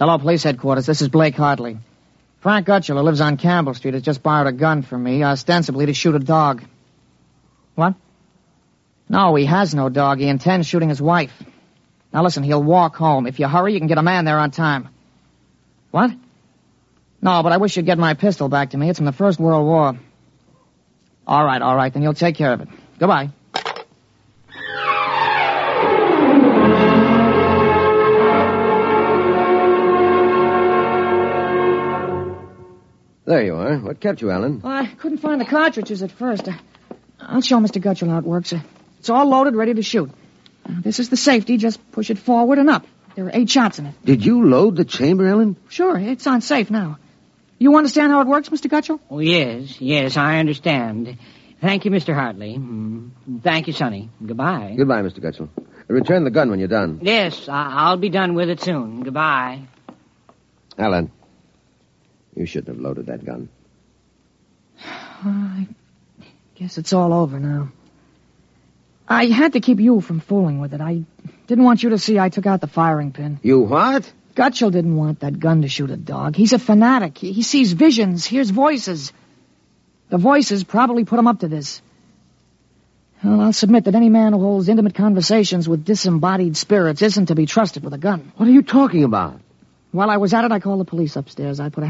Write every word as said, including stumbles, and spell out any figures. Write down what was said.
Hello, police headquarters. This is Blake Hartley. Frank Gutchell, who lives on Campbell Street, has just borrowed a gun from me, ostensibly to shoot a dog. What? No, he has no dog. He intends shooting his wife. Now listen, he'll walk home. If you hurry, you can get a man there on time. What? No, but I wish you'd get my pistol back to me. It's from the First World War. All right, all right, then you'll take care of it. Goodbye. There you are. What kept you, Alan? Well, I couldn't find the cartridges at first. Uh, I'll show Mister Gutchell how it works. Uh, it's all loaded, ready to shoot. Uh, this is the safety. Just push it forward and up. There are eight shots in it. Did you load the chamber, Alan? Sure, it's on safe now. You understand how it works, Mister Gutchell? Oh, yes, yes, I understand. Thank you, Mister Hartley. Mm, thank you, Sonny. Goodbye. Goodbye, Mister Gutchell. Return the gun when you're done. Yes, I- I'll be done with it soon. Goodbye. Alan, you shouldn't have loaded that gun. I guess it's all over now. I had to keep you from fooling with it. I didn't want you to see I took out the firing pin. You what? Gutchell didn't want that gun to shoot a dog. He's a fanatic. He, he sees visions, hears voices. The voices probably put him up to this. Well, I'll submit that any man who holds intimate conversations with disembodied spirits isn't to be trusted with a gun. What are you talking about? While I was at it, I called the police upstairs. I put a